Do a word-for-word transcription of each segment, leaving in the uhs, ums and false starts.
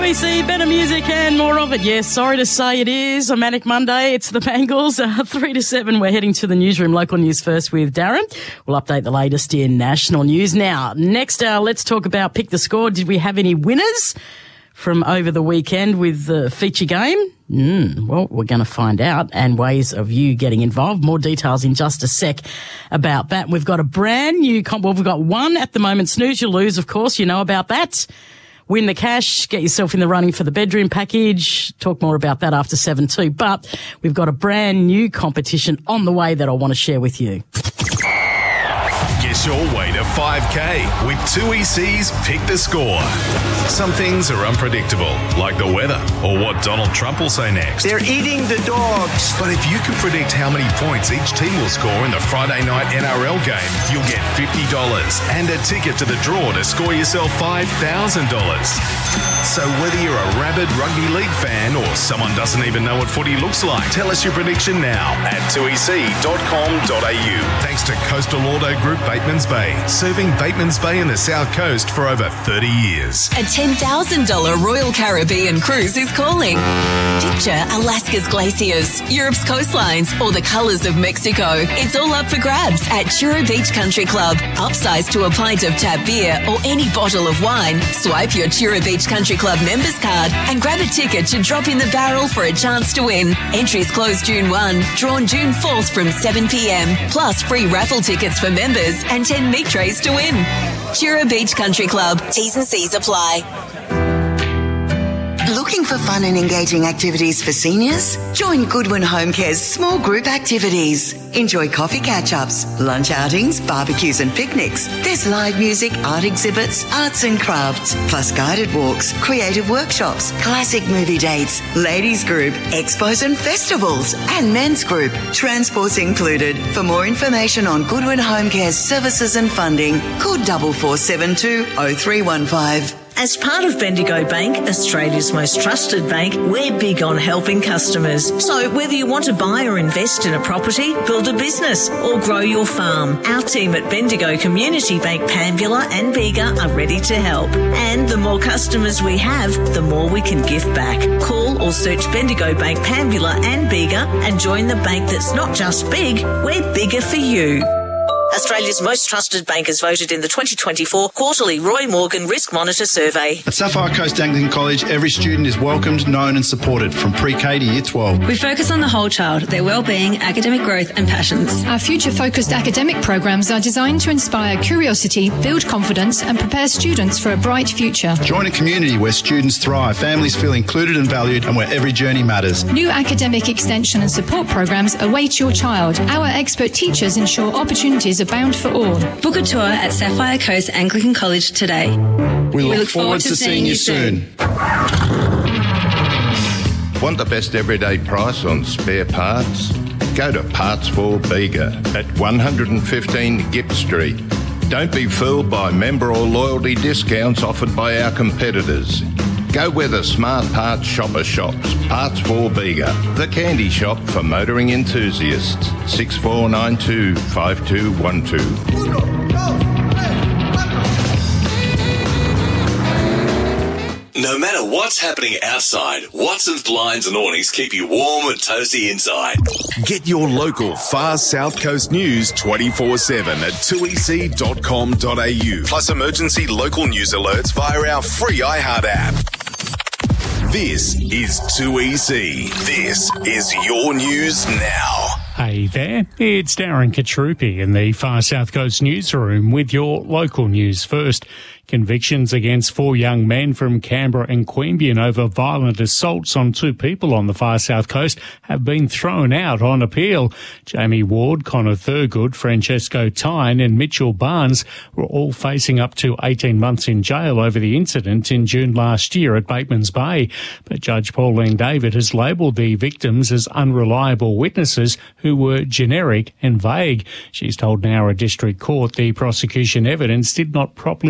E C, better music and more of it. Yes, sorry to say it is a manic Monday. It's the Bengals. Uh, three to seven, we're heading to the newsroom. Local news first with Darren. We'll update the latest in national news. Now, next hour, let's talk about Pick the Score. Did we have any winners from over the weekend with the feature game? Mm, well, we're going to find out, and ways of you getting involved. More details in just a sec about that. We've got a brand new comp. Well, we've got one at the moment. Snooze, you lose, of course. You know about that. Win the cash, get yourself in the running for the bedroom package. Talk more about that after seven too. But we've got a brand new competition on the way that I want to share with you. Guess your way to five K with two E C's Pick the Score. Some things are unpredictable, like the weather or what Donald Trump will say next. They're eating the dogs. But if you can predict how many points each team will score in the Friday night N R L game, you'll get fifty dollars and a ticket to the draw to score yourself five thousand dollars. So whether you're a rabid rugby league fan or someone doesn't even know what footy looks like, tell us your prediction now at two e c dot com dot a u. Thanks to Coastal Auto Group Batemans Bay, serving Batemans Bay and the South Coast for over thirty years. A ten thousand dollars Royal Caribbean cruise is calling. Picture Alaska's glaciers, Europe's coastlines, or the colours of Mexico. It's all up for grabs at Chura Beach Country Club. Upsize to a pint of tap beer or any bottle of wine. Swipe your Chura Beach Country Club members card and grab a ticket to drop in the barrel for a chance to win. Entries close June first, drawn June fourth from seven p m. Plus free raffle tickets for members and ten meat trays to win. Chura Beach Country Club. T's and C's apply. Looking for fun and engaging activities for seniors? Join Goodwin Home Care's small group activities. Enjoy coffee catch-ups, lunch outings, barbecues and picnics. There's live music, art exhibits, arts and crafts, plus guided walks, creative workshops, classic movie dates, ladies group, expos and festivals, and men's group. Transport's included. For more information on Goodwin Home Care's services and funding, call four four seven two oh three one five. As part of Bendigo Bank, Australia's most trusted bank, we're big on helping customers. So whether you want to buy or invest in a property, build a business or grow your farm, our team at Bendigo Community Bank Panvula and Bega are ready to help. And the more customers we have, the more we can give back. Call or search Bendigo Bank Panvula and Bega and join the bank that's not just big, we're bigger for you. Australia's most trusted bank is voted in the twenty twenty-four quarterly Roy Morgan Risk Monitor Survey. At Sapphire Coast Anglican College, every student is welcomed, known and supported from pre-K to year twelve. We focus on the whole child, their well-being, academic growth and passions. Our future-focused academic programs are designed to inspire curiosity, build confidence and prepare students for a bright future. Join a community where students thrive, families feel included and valued, and where every journey matters. New academic extension and support programs await your child. Our expert teachers ensure opportunities abound for all. Book a tour at Sapphire Coast Anglican College today. We look, we look forward, forward to seeing you soon. Want the best everyday price on spare parts? Go to Parts for Bega at one fifteen Gipp Street. Don't be fooled by member or loyalty discounts offered by our competitors. Go where the smart parts shopper shops. Parts for Bega, the candy shop for motoring enthusiasts. six four nine two, five two one two. No matter what's happening outside, Watson's blinds and awnings keep you warm and toasty inside. Get your local far South Coast news twenty-four seven at two e c dot com dot a u. Plus emergency local news alerts via our free iHeart app. This is two E C. This is your news now. Hey there, it's Darren Katrupi in the Far South Coast newsroom with your local news first. Convictions against four young men from Canberra and Queanbeyan over violent assaults on two people on the Far South Coast have been thrown out on appeal. Jamie Ward, Connor Thurgood, Francesco Tyne and Mitchell Barnes were all facing up to eighteen months in jail over the incident in June last year at Batemans Bay. But Judge Pauline David has labelled the victims as unreliable witnesses who were generic and vague. She's told Nowra District Court the prosecution evidence did not properly identify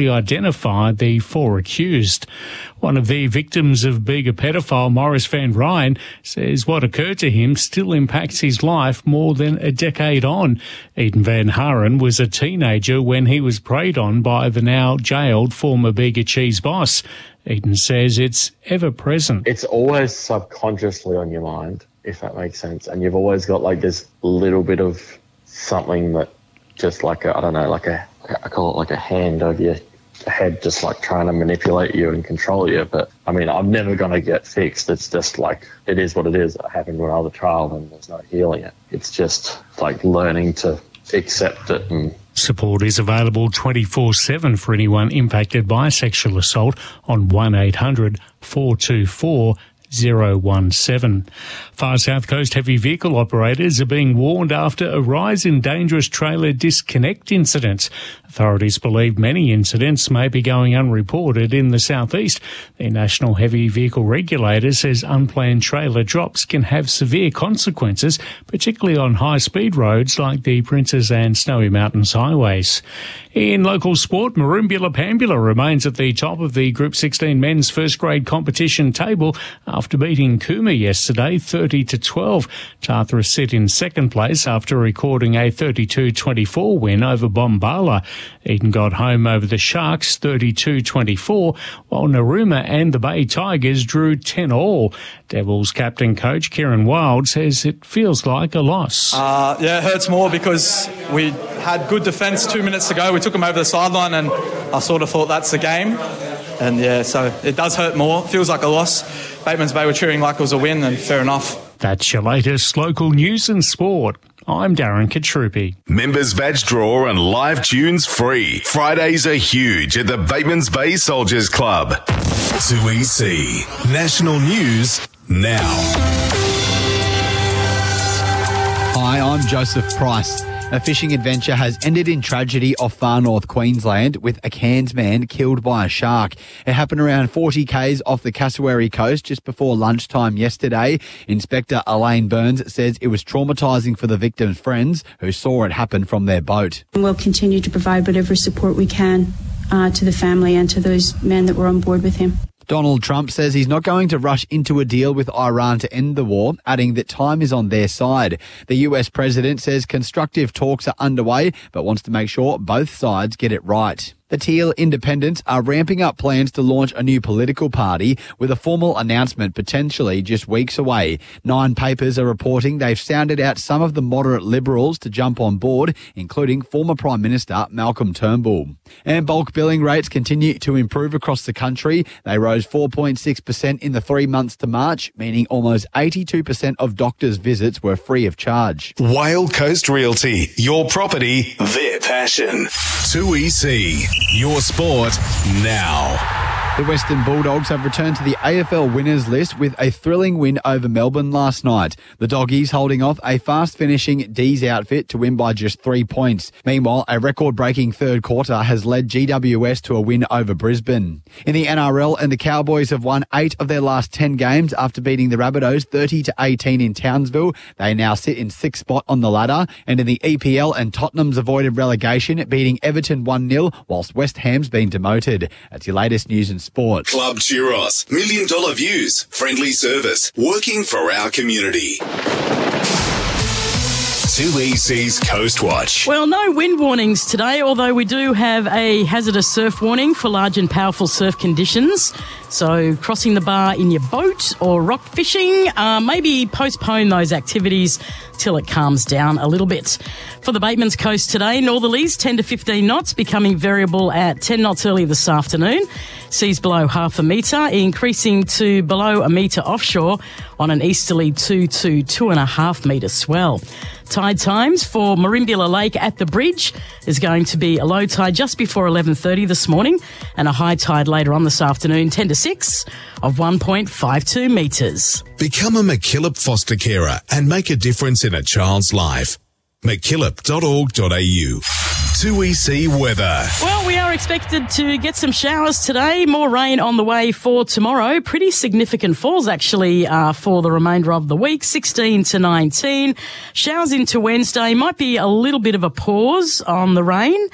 identify the four accused. One of the victims of Bega pedophile, Maurice Van Ryn, says what occurred to him still impacts his life more than a decade on. Eden Van Haren was a teenager when he was preyed on by the now jailed former Bega Cheese boss. Eden says it's ever present. It's always subconsciously on your mind, if that makes sense. And you've always got like this little bit of something that just like, a, I don't know, like a, I call it like a hand over your head, just like trying to manipulate you and control you. But I mean, I'm never going to get fixed. It's just like, it is what it is. It happened to another child and there's no healing it. It's just like learning to accept it. And support is available twenty-four seven for anyone impacted by sexual assault on one eight hundred four two four zero one seven. Far South Coast heavy vehicle operators are being warned after a rise in dangerous trailer disconnect incidents. Authorities believe many incidents may be going unreported in the southeast. The National Heavy Vehicle Regulator says unplanned trailer drops can have severe consequences, particularly on high-speed roads like the Princes and Snowy Mountains highways. In local sport, Merimbula Pambula remains at the top of the Group sixteen men's first grade competition table after beating Cooma yesterday thirty to twelve. Tarthra sit in second place after recording a thirty-two twenty-four win over Bombala. Eden got home over the Sharks thirty-two twenty-four, while Narooma and the Bay Tigers drew ten all. Devils captain coach Kieran Wild says it feels like a loss. Uh, yeah, it hurts more because we had good defence two minutes to go. We took them over the sideline and I sort of thought that's the game. And yeah, so it does hurt more. It feels like a loss. Bateman's Bay were cheering like it was a win, and fair enough. That's your latest local news and sport. I'm Darren Katrupi. Members badge draw and live tunes free. Fridays are huge at the Bateman's Bay Soldiers Club. two E C National News now. Hi, I'm Joseph Price. A fishing adventure has ended in tragedy off far north Queensland with a Cairns man killed by a shark. It happened around forty kays off the Cassowary coast just before lunchtime yesterday. Inspector Elaine Burns says it was traumatising for the victim's friends who saw it happen from their boat. We'll continue to provide whatever support we can uh, to the family and to those men that were on board with him. Donald Trump says he's not going to rush into a deal with Iran to end the war, adding that time is on their side. The U S president says constructive talks are underway, but wants to make sure both sides get it right. The Teal Independents are ramping up plans to launch a new political party with a formal announcement potentially just weeks away. Nine papers are reporting they've sounded out some of the moderate Liberals to jump on board, including former Prime Minister Malcolm Turnbull. And bulk billing rates continue to improve across the country. They rose four point six percent in the three months to March, meaning almost eighty-two percent of doctors' visits were free of charge. Whale Coast Realty, your property, their passion. two E C. Your sport now. The Western Bulldogs have returned to the A F L winners list with a thrilling win over Melbourne last night. The Doggies holding off a fast-finishing D's outfit to win by just three points. Meanwhile, a record-breaking third quarter has led G W S to a win over Brisbane. In the N R L, and the Cowboys have won eight of their last ten games after beating the Rabbitohs thirty to eighteen in Townsville. They now sit in sixth spot on the ladder. And in the E P L, and Tottenham's avoided relegation, beating Everton one nil, whilst West Ham's been demoted. That's your latest news and sport. Club Churros, million dollar views, friendly service, working for our community. two E C's Coast Watch. Well, no wind warnings today, although we do have a hazardous surf warning for large and powerful surf conditions. So crossing the bar in your boat or rock fishing, uh, maybe postpone those activities till it calms down a little bit. For the Bateman's Coast today, northerlies ten to fifteen knots, becoming variable at ten knots early this afternoon. Seas below half a metre, increasing to below a metre offshore on an easterly two to two and a half metre swell. Tide times for Merimbula Lake at the bridge is going to be a low tide just before eleven thirty this morning and a high tide later on this afternoon, ten to six, of one point five two metres. Become a McKillop foster carer and make a difference in a child's life. mckillop dot org dot a u. two E C weather. Well, we are expected to get some showers today. More rain on the way for tomorrow. Pretty significant falls, actually, uh, for the remainder of the week, sixteen to nineteen. Showers into Wednesday. Might be a little bit of a pause on the rain.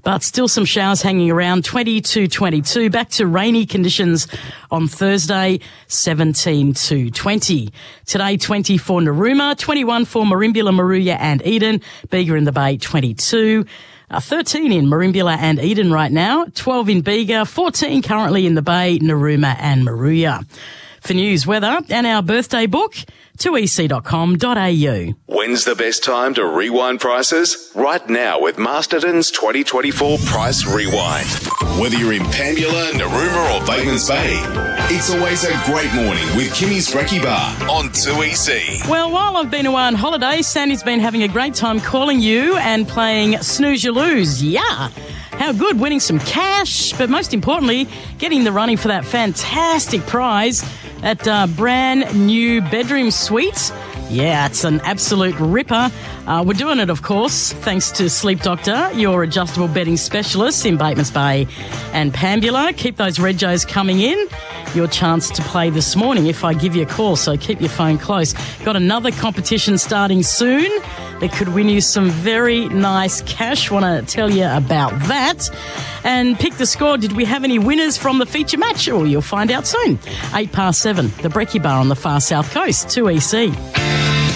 but still some showers hanging around, twenty to twenty-two. Back to rainy conditions on Thursday, seventeen to twenty. Today, twenty for Narooma, twenty-one for Merimbula, Moruya and Eden. Bega in the Bay, twenty-two. Uh, thirteen in Merimbula and Eden right now, twelve in Bega, fourteen currently in the Bay, Narooma and Moruya. For news, weather and our birthday book, two e c dot com dot a u. When's the best time to rewind prices? Right now with Masterton's twenty twenty-four Price Rewind. Whether you're in Pambula, Narooma or Batemans Bay, it's always a great morning with Kimmy's Brekkie Bar on two E C. Well, while I've been away on holiday, Sandy's been having a great time calling you and playing Snooze You Lose. Yeah. How good, winning some cash, but most importantly, getting the running for that fantastic prize at uh, brand new bedroom suite. Yeah, it's an absolute ripper. Uh, we're doing it, of course, thanks to Sleep Doctor, your adjustable bedding specialist in Batemans Bay and Pambula. Keep those regos coming in. Your chance to play this morning if I give you a call, so keep your phone close. Got another competition starting soon that could win you some very nice cash. Want to tell you about that. And pick the score. Did we have any winners from the feature match? Or you'll find out soon. Eight past seven, the Brekkie Bar on the far south coast, two E C.